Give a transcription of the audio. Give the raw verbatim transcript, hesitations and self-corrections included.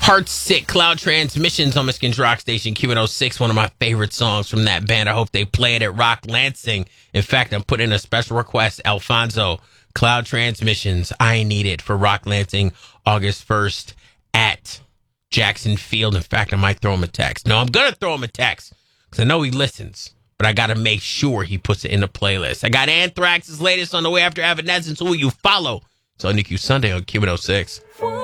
Heart Sick, Cloud Transmissions on Michigan's Rock Station, Q one oh six, one of my favorite songs from that band. I hope they play it at Rock Lansing. In fact, I'm putting in a special request. Alfonso, Cloud Transmissions, I Need It for Rock Lansing, August first at Jackson Field. In fact, I might throw him a text. No, I'm going to throw him a text because I know he listens, but I got to make sure he puts it in the playlist. I got Anthrax's latest on the way after Evanescence. Who will you follow? It's on N Q Sunday on Q one oh six.